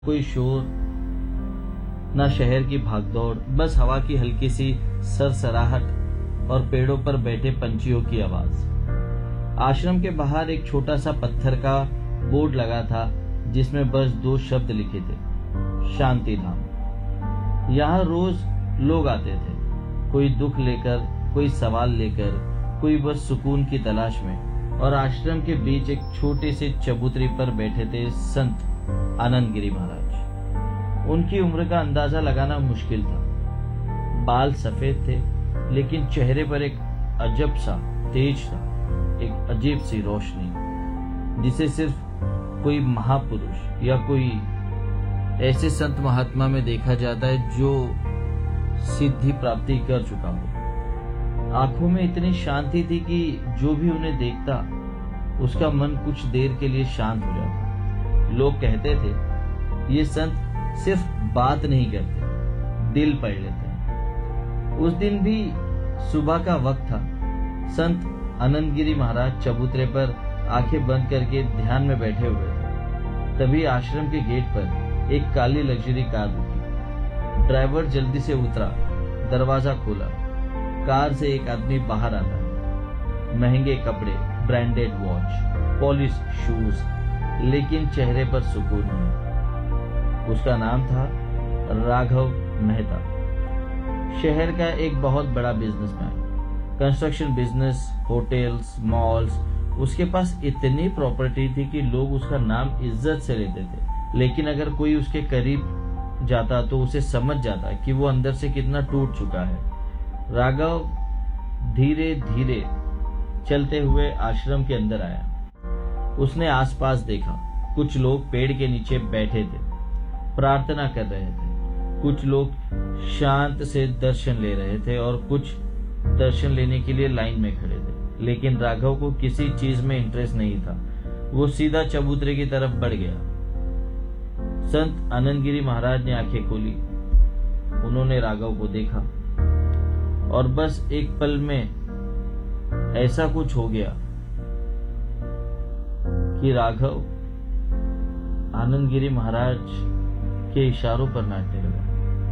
कोई शोर, ना शहर की भागदौड़, बस हवा की हल्की सी सरसराहट और पेड़ों पर बैठे पंछियों की आवाज। आश्रम के बाहर एक छोटा सा पत्थर का बोर्ड लगा था जिसमें बस 2 शब्द लिखे थे, शांति धाम। यहाँ रोज लोग आते थे, कोई दुख लेकर, कोई सवाल लेकर, कोई बस सुकून की तलाश में। और आश्रम के बीच एक छोटे से चबूतरे पर बैठे थे संत आनंद गिरी महाराज। उनकी उम्र का अंदाजा लगाना मुश्किल था। बाल सफेद थे, लेकिन चेहरे पर एक अजब सा तेज था, एक अजीब सी रोशनी जिसे सिर्फ कोई महापुरुष या कोई ऐसे संत महात्मा में देखा जाता है जो सिद्धि प्राप्ति कर चुका हो। आंखों में इतनी शांति थी कि जो भी उन्हें देखता उसका मन कुछ देर के लिए शांत हो जाता। लोग कहते थे ये संत सिर्फ बात नहीं करते, दिल पढ़ लेते हैं। उस दिन भी सुबह का वक्त था। संत आनंद गिरी महाराज चबूतरे पर आंखें बंद करके ध्यान में बैठे हुए थे। तभी आश्रम के गेट पर एक काली लग्जरी कार रुकी। ड्राइवर जल्दी से उतरा, दरवाजा खोला। कार से एक आदमी बाहर आता है। महंगे कपड़े, ब्रांडेड वॉच, पॉलिश शूज, लेकिन चेहरे पर सुकून नहीं। उसका नाम था राघव मेहता। शहर का एक बहुत बड़ा businessman, construction business, hotels, malls. उसके पास इतनी प्रॉपर्टी थी कि लोग उसका नाम इज्जत से लेते थे। लेकिन अगर कोई उसके करीब जाता तो उसे समझ जाता कि वो अंदर से कितना टूट चुका है। राघव धीरे धीरे चलते हुए आश्रम के अंदर आया। उसने आसपास देखा। कुछ लोग पेड़ के नीचे बैठे थे, प्रार्थना कर रहे थे। कुछ लोग शांत से दर्शन ले रहे थे और कुछ दर्शन लेने के लिए लाइन में खड़े थे। लेकिन राघव को किसी चीज में इंटरेस्ट नहीं था। वो सीधा चबूतरे की तरफ बढ़ गया। संत आनंद गिरी महाराज ने आंखें खोली। उन्होंने राघव को देखा और बस एक पल में ऐसा कुछ हो गया कि राघव आनंद गिरी महाराज के इशारों पर नाचने लगा।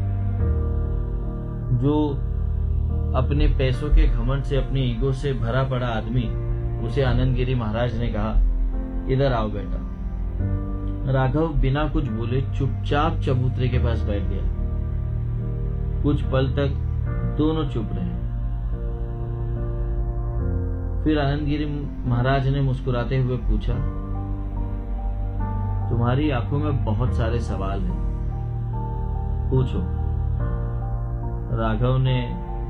जो अपने पैसों के घमंड से, अपनी ईगो से भरा पड़ा आदमी, उसे आनंद गिरी महाराज ने कहा, इधर आओ बेटा। राघव बिना कुछ बोले चुपचाप चबूतरे के पास बैठ गया। कुछ पल तक दोनों चुप रहे। फिर आनंद गिरी महाराज ने मुस्कुराते हुए पूछा, तुम्हारी आंखों में बहुत सारे सवाल हैं, पूछो। राघव ने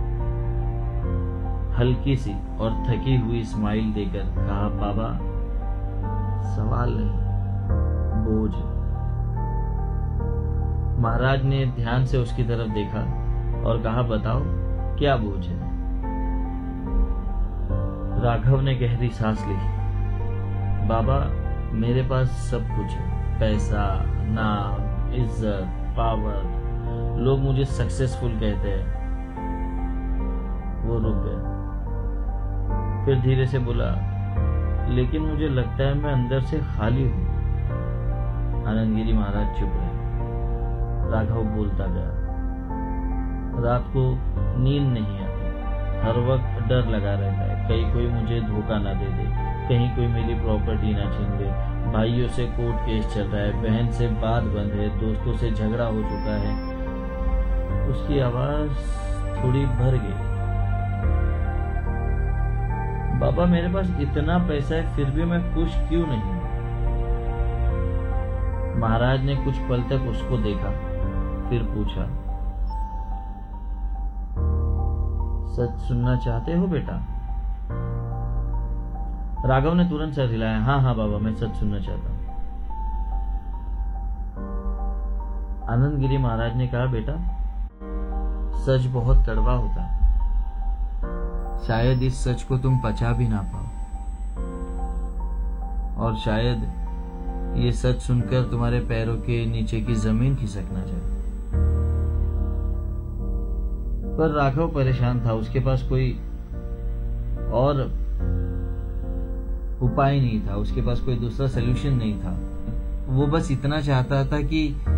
हल्की सी और थकी हुई स्माइल देकर कहा, बाबा सवाल नहीं, बोझ। महाराज ने ध्यान से उसकी तरफ देखा और कहा, बताओ क्या बोझ है। राघव ने गहरी सांस ली। बाबा मेरे पास सब कुछ है, पैसा, नाम, इज्जत, पावर। लोग मुझे सक्सेसफुल कहते हैं। वो रुक गए। फिर धीरे से बोला, लेकिन मुझे लगता है मैं अंदर से खाली हूं। आनंद गिरी महाराज चुप रहे। राघव बोलता गया, रात को नींद नहीं आती, हर वक्त डर लगा रहता है, कहीं कोई मुझे धोखा ना दे दे, कहीं कोई मेरी प्रॉपर्टी ना छीन ले। भाइयों से कोर्ट केस चल रहा है, बहन से बात बंद है, दोस्तों से झगड़ा हो चुका है। उसकी आवाज थोड़ी भर गई। बाबा मेरे पास इतना पैसा है, फिर भी मैं खुश क्यों नहीं? महाराज ने कुछ पल तक उसको देखा, फिर पूछा, सच सुनना चाहते हो बेटा? राघव ने तुरंत सर हिलाया। हाँ हाँ बाबा, मैं सच सुनना चाहता हूं। आनंद गिरी महाराज ने कहा, बेटा सच बहुत कड़वा होता है, शायद इस सच को तुम पचा भी ना पाओ, और शायद ये सच सुनकर तुम्हारे पैरों के नीचे की जमीन खिसक ना जाए। पर राघव परेशान था। उसके पास कोई और उपाय नहीं था, उसके पास कोई दूसरा सलूशन नहीं था। वो बस इतना चाहता था कि